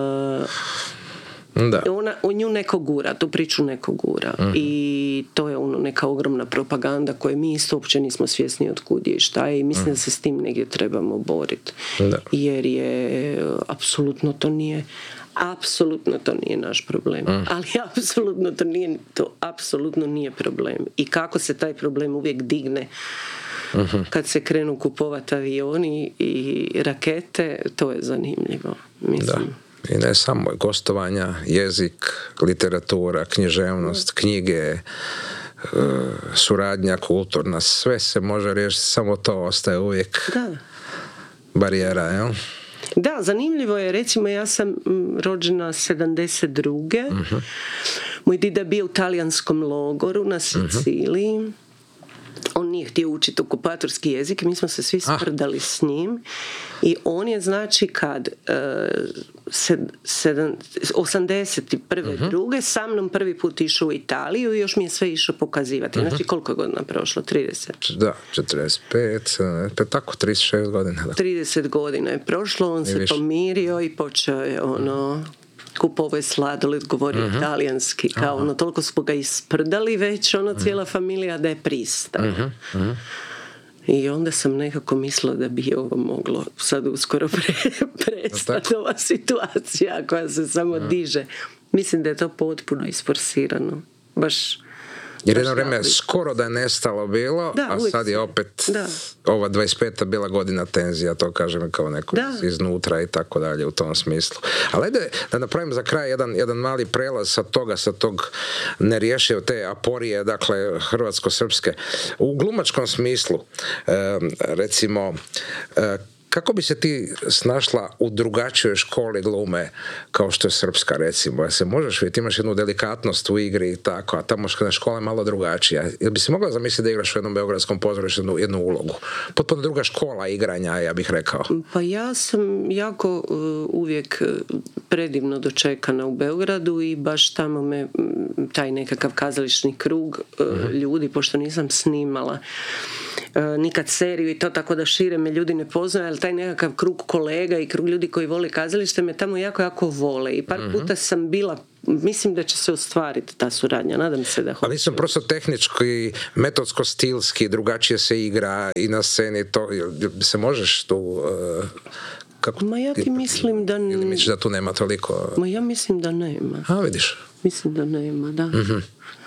Speaker 2: Da.
Speaker 1: Ona, o nju neko gura, tu priču neko gura uh-huh. i to je ono neka ogromna propaganda koje mi isto uopće nismo svjesni od kud je i šta je i mislim uh-huh. da se s tim negdje trebamo boriti jer je apsolutno to nije apsolutno to nije naš problem uh-huh. ali apsolutno to nije to apsolutno nije problem i kako se taj problem uvijek digne uh-huh. kad se krenu kupovati avioni i rakete, to je zanimljivo, mislim.
Speaker 2: Da. I ne samo gostovanja, jezik, literatura, književnost, knjige, suradnja kulturna, sve se može riješiti, samo to ostaje uvijek
Speaker 1: da.
Speaker 2: barijera, jel?
Speaker 1: Da, zanimljivo je, recimo ja sam rođena sedamdeset druge Uh-huh. Moj dida bio u talijanskom logoru na Siciliji. Uh-huh. On nije htio učiti okupatorski jezik, mi smo se svi sprdali ah. s njim i on je znači kad uh, sed, sedam, osamdeset prve Uh-huh. druge sa mnom prvi put išao u Italiju i još mi je sve išao pokazivati. Uh-huh. Znači koliko je godina prošlo? trideset
Speaker 2: Da, četrdeset pet tako trideset šest godina. Da.
Speaker 1: trideset godina je prošlo, on I se više. pomirio i počeo je ono... kupovao je sladoled, govorio uh-huh. italijanski, kao uh-huh. ono, toliko smo ga isprdali već, ono, cijela uh-huh. familija da je pristao. Uh-huh. Uh-huh. I onda sam nekako mislila da bi ovo moglo sad uskoro pre, prestati ova situacija koja se samo uh-huh. diže. Mislim da je to potpuno isforsirano. Baš
Speaker 2: Jer jedno vrijeme skoro da je nestalo bilo, da, a sad je opet da. Ova dvadeset peta bila godina tenzija, to kažem kao neko da. Iznutra i tako dalje u tom smislu. Ali ajde da napravim za kraj jedan, jedan mali prelaz sa toga, sa tog nerješivo te aporije, dakle hrvatsko-srpske. U glumačkom smislu, recimo, kako bi se ti snašla u drugačijoj školi glume kao što je srpska, recimo? Ja se možeš vidjeti, imaš jednu delikatnost u igri i tako, a tamo škola je malo drugačija. Jel bi si mogla zamisliti da igraš u jednom beogradskom pozorištu jednu, jednu ulogu? Potpuno druga škola igranja, ja bih rekao.
Speaker 1: Pa ja sam jako uh, uvijek predivno dočekana u Beogradu i baš tamo me taj nekakav kazališni krug uh, mm-hmm. ljudi, pošto nisam snimala Uh, nikad seriju i to, tako da šire me ljudi ne poznaju, ali taj nekakav krug kolega i krug ljudi koji vole kazalište me tamo jako, jako vole i par mm-hmm. puta sam bila, mislim da će se ostvariti ta suradnja, nadam se da hoće.
Speaker 2: Ali nisam prosto tehnički, metodsko-stilski, drugačije se igra i na sceni, to se možeš tu... Uh, kako,
Speaker 1: Ma ja ti mislim da...
Speaker 2: Ili misliš da tu nema toliko...
Speaker 1: Ma ja mislim da nema.
Speaker 2: A, vidiš.
Speaker 1: Mislim da nema, da.
Speaker 2: Mm-hmm.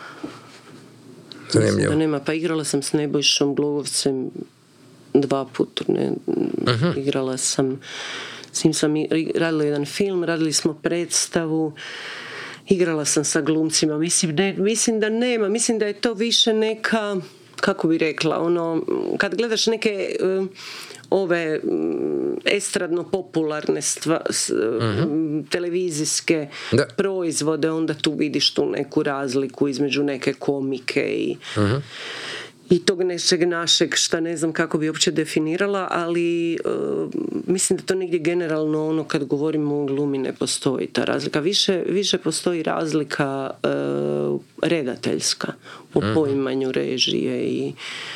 Speaker 2: Zanimljivo.
Speaker 1: Da nema, pa igrala sam s Nebojšom Glogovcem dva puta, ne, uh-huh. igrala sam, s njim sam radila jedan film, radili smo predstavu, igrala sam sa glumcima, mislim, ne, mislim da nema, mislim da je to više neka, kako bi rekla, ono, kad gledaš neke uh, ove estradno popularne stva, uh-huh. televizijske da. proizvode, onda tu vidiš tu neku razliku između neke komike i, uh-huh. i tog nečeg našeg, šta ne znam kako bi uopće definirala, ali uh, mislim da to negdje generalno ono kad govorimo o glumi ne postoji ta razlika. Više, više postoji razlika uh, redateljska u uh-huh. poimanju režije i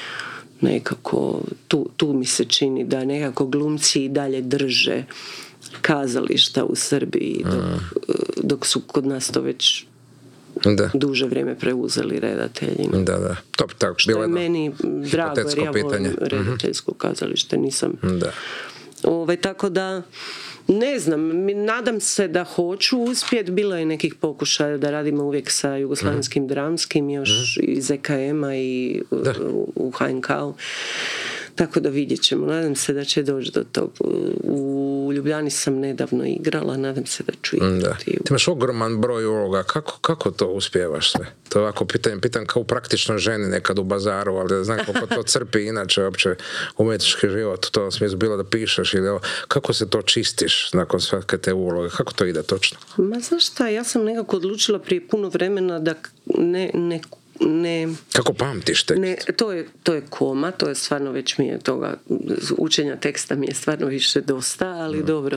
Speaker 1: nekako tu, tu mi se čini da nekako glumci i dalje drže kazališta u Srbiji dok, mm. dok su kod nas to već da. duže vrijeme preuzeli redatelji.
Speaker 2: Da, da. Top, tako,
Speaker 1: što je meni drago jer ja volim redateljsko kazalište, nisam
Speaker 2: da.
Speaker 1: Ove, tako da ne znam, nadam se da hoću uspjeti. Bilo je nekih pokušaja da radimo uvijek sa jugoslavenskim mm. dramskim još mm. iz E K M-a i da. u, u H N K-u. Tako da vidjet ćemo. Nadam se da će doći do tog. U Ljubljani sam nedavno igrala, nadam se da ću igrati.
Speaker 2: Ti imaš ogroman broj uloga. Kako, kako to uspijevaš sve? To je ovako pitanje, pitan kao praktično ženi nekad u bazaru, ali da znam kako to crpi inače uopće umjetnički život. To smislu bilo da pišeš ili ovo. Kako se to čistiš nakon svake te uloge? Kako to ide točno?
Speaker 1: Ma znaš šta, ja sam nekako odlučila prije puno vremena da ne, ne Ne,
Speaker 2: kako pamtiš tekst?
Speaker 1: Ne, to, je, to je koma, to je stvarno već mi je toga, učenja teksta mi je stvarno više dosta, ali mm. dobro.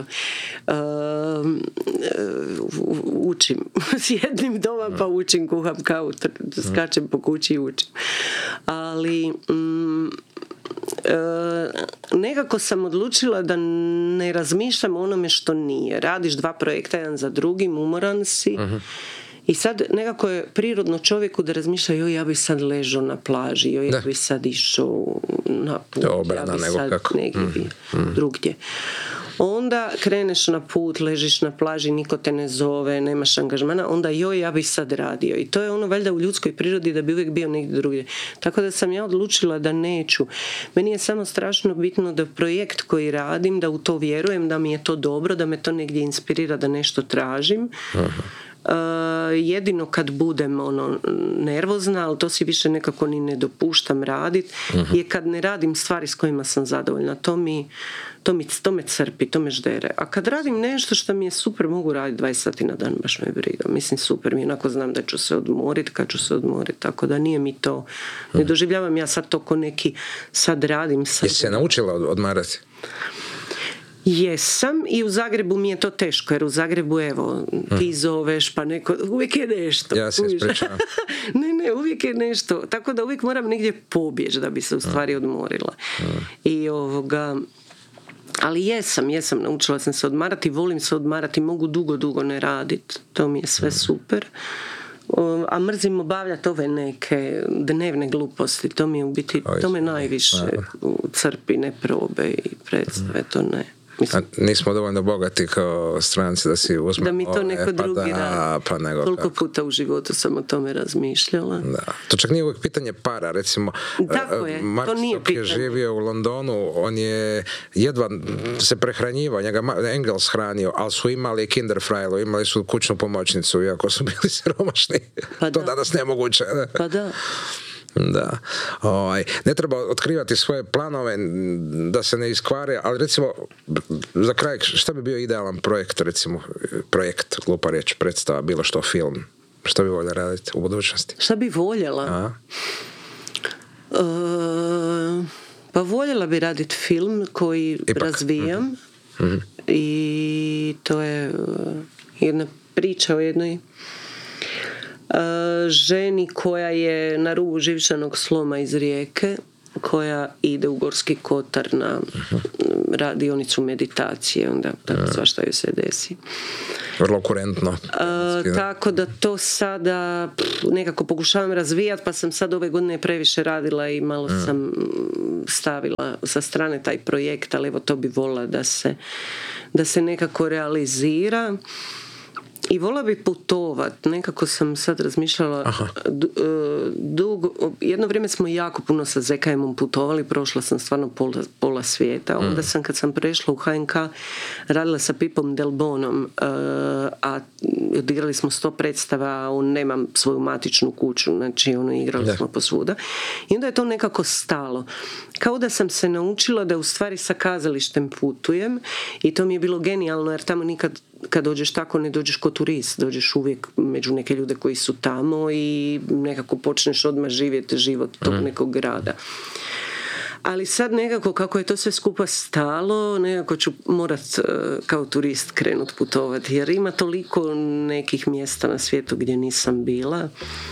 Speaker 1: Um, učim. Sjednim doma pa učim, kuham kavu, skačem po kući i učim. Ali um, Uh, nekako sam odlučila da ne razmišljam o onome što nije. Radiš dva projekta jedan za drugim, umoran si. Uh-huh. I sad nekako je prirodno čovjeku da razmišlja joj ja bi sad ležao na plaži, joj ja bi sad išao na put,
Speaker 2: Dobra,
Speaker 1: ja bi
Speaker 2: nego
Speaker 1: sad
Speaker 2: kako.
Speaker 1: negdje
Speaker 2: mm,
Speaker 1: bi mm. drugdje. Onda kreneš na put, ležiš na plaži, niko te ne zove, nemaš angažmana, onda joj ja bi sad radio. I to je ono valjda u ljudskoj prirodi da bi uvijek bio negdje drugdje. Tako da sam ja odlučila da neću. Meni je samo strašno bitno da projekt koji radim, da u to vjerujem, da mi je to dobro, da me to negdje inspirira, da nešto tražim. Aha. Uh, jedino kad budem ono nervozna, ali to si više nekako ni ne dopuštam raditi, uh-huh. je kad ne radim stvari s kojima sam zadovoljna. To mi, to mi to me crpi, to me ždere. A kad radim nešto što mi je super, mogu raditi dvadeset sati na dan, baš me briga. Mislim super, mi onako znam da ću se odmoriti kad ću se odmoriti, tako da nije mi to, uh-huh. ne doživljavam ja sad to ko neki sad radim. Sad...
Speaker 2: Jesi se naučila odmarati?
Speaker 1: Jesam i u Zagrebu mi je to teško, jer u Zagrebu evo ti zoveš pa neko, uvijek je nešto.
Speaker 2: Ja se ispričavam.
Speaker 1: ne, ne, uvijek je nešto. Tako da uvijek moram negdje pobjeći da bi se u stvari odmorila. I ovoga... Ali jesam, jesam, naučila sam se odmarati, volim se odmarati, mogu dugo, dugo ne raditi. To mi je sve super. A mrzim obavljati ove neke dnevne gluposti. To mi je u biti, to me najviše crpi, ne probe i predstave, to ne.
Speaker 2: Mislim, a nismo dovoljno bogati kao stranci da si uzme...
Speaker 1: Da mi to neko
Speaker 2: ove, pa
Speaker 1: drugi
Speaker 2: da,
Speaker 1: radi.
Speaker 2: Pa nego
Speaker 1: Koliko
Speaker 2: kako.
Speaker 1: puta u životu sam o tome razmišljala.
Speaker 2: Da. To čak nije uvijek pitanje para, recimo.
Speaker 1: Tako je,
Speaker 2: Mark
Speaker 1: to nije
Speaker 2: Stock je
Speaker 1: pitanje.
Speaker 2: živio u Londonu, on je jedva se prehranjivao, njega Engels hranio, ali su imali Kinderfrajlu, imali su kućnu pomoćnicu, iako su bili siromašni.
Speaker 1: Pa
Speaker 2: to
Speaker 1: da.
Speaker 2: danas nemoguće.
Speaker 1: Pa da.
Speaker 2: Da. Ovaj, ne treba otkrivati svoje planove da se ne iskvare, ali recimo za kraj, šta bi bio idealan projekt, recimo projekt, glupa riječ, predstava, bilo što, film, što bi voljela raditi u budućnosti?
Speaker 1: Šta bi voljela?
Speaker 2: A?
Speaker 1: E, pa voljela bi raditi film koji
Speaker 2: Ipak.
Speaker 1: razvijam
Speaker 2: Mm-hmm.
Speaker 1: i to je jedna priča o jednoj ženi koja je na rubu živčanog sloma iz Rijeke, koja ide u Gorski Kotar na radionicu meditacije, onda tako svašta joj se desi.
Speaker 2: Vrlo kurentno.
Speaker 1: Uh, tako da to sada pff, nekako pokušavam razvijati, pa sam sad ove godine previše radila i malo mm. sam stavila sa strane taj projekt, ali evo to bi volila da se, da se nekako realizira. I vola bi putovat, nekako sam sad razmišljala dugo, jedno vrijeme smo jako puno sa Z K M-om putovali, prošla sam stvarno pola, pola svijeta, onda sam kad sam prešla u H N K radila sa Pipom Delbonom, a odigrali smo sto predstava, on nemam svoju matičnu kuću, znači ono, igrali yeah. smo posvuda i onda je to nekako stalo, kao da sam se naučila da u stvari sa kazalištem putujem i to mi je bilo genijalno jer tamo nikad kad dođeš tako ne dođeš ko turist, dođeš uvijek među neke ljude koji su tamo i nekako počneš odmah živjeti život tog mm. nekog grada. Ali sad nekako kako je to sve skupa stalo, nekako ću morat kao turist krenut putovati jer ima toliko nekih mjesta na svijetu gdje nisam bila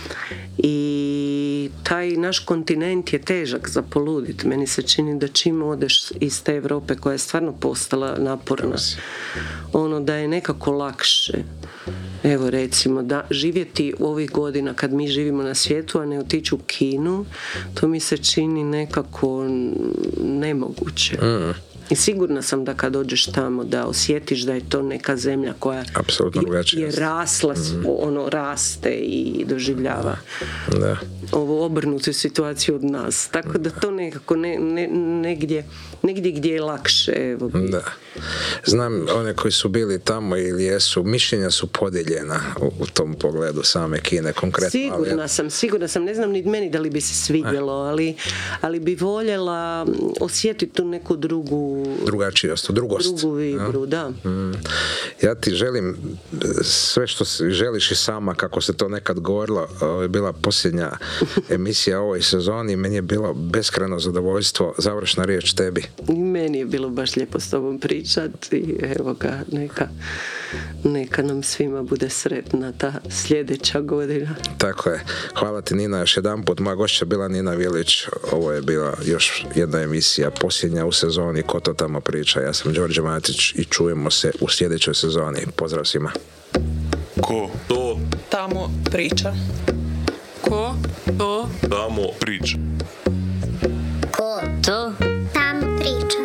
Speaker 1: i taj naš kontinent je težak za poludit. Meni se čini da čim odeš iz te Europe koja je stvarno postala naporna, ono da je nekako lakše. Evo recimo da živjeti u ovih godina kad mi živimo na svijetu, a ne otići u Kinu, to mi se čini nekako nemoguće. Mm. I sigurna sam da kad dođeš tamo da osjetiš da je to neka zemlja koja je, je rasla, mm. ono raste i doživljava
Speaker 2: da.
Speaker 1: ovu obrnutu situaciju od nas. Tako da to nekako ne, ne, negdje, negdje gdje je lakše. Evo.
Speaker 2: Da. Znam one koji su bili tamo ili jesu, mišljenja su podijeljena u, u tom pogledu same Kine konkretno.
Speaker 1: Sigurna
Speaker 2: ali...
Speaker 1: sam, sigurna sam. Ne znam ni meni da li bi se svidjelo, ali, ali bi voljela osjetiti tu neku drugu
Speaker 2: drugačijost, drugost.
Speaker 1: Drugu vibru, ja? Da.
Speaker 2: Mm. Ja ti želim sve što želiš i sama, kako se to nekad govorilo, ovo je bila posljednja emisija ovoj sezoni, meni je bilo beskrajno zadovoljstvo, završna riječ tebi.
Speaker 1: Meni je bilo baš lijepo s tobom pričati i evo ga, neka, neka nam svima bude sretna ta sljedeća godina.
Speaker 2: Tako je. Hvala ti Nina još jedan put. Moja gošća bila Nina Vilić. Ovo je bila još jedna emisija posljednja u sezoni Ko to tamo priča. Ja sam Đorđe Matić i čujemo se u sljedećoj sezoni. Pozdrav svima.
Speaker 3: Ko to
Speaker 4: tamo priča.
Speaker 3: Ko to tamo priča.
Speaker 5: Ko to tamo priča.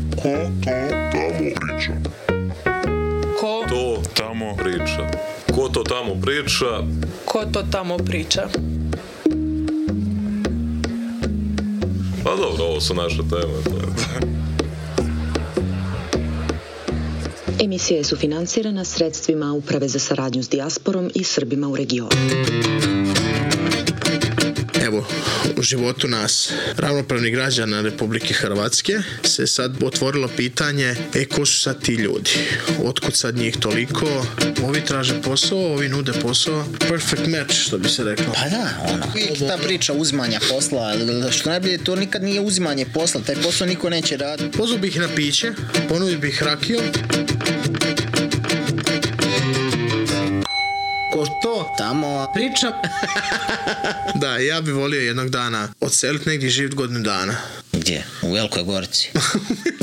Speaker 3: Ko to tamo priča. Ko to tamo priča.
Speaker 4: Ko to tamo priča. Ko to tamo priča.
Speaker 3: Pa dobro, ovo su naše teme.
Speaker 6: Emisija je sufinancirana sredstvima Uprave za saradnju s dijasporom i Srbima u regionu.
Speaker 7: Evo, u životu nas, ravnopravnih građana Republike Hrvatske, se sad otvorilo pitanje, e, ko su sad ti ljudi? Otkud sad njih toliko? Ovi traže posao, ovi nude posao. Perfect match, što bi se reklo.
Speaker 8: Pa da, ono. Uvijek ta priča uzimanja posla, što najbolje, to nikad nije uzimanje posla, taj posao niko neće raditi.
Speaker 7: Pozvao bih ih na piće, ponudio bih rakiju.
Speaker 8: Ko to tamo priča.
Speaker 7: Da, ja bi volio jednog dana odseliti negdje živjeti godinu dana.
Speaker 8: Gdje? U Velikoj Gorici.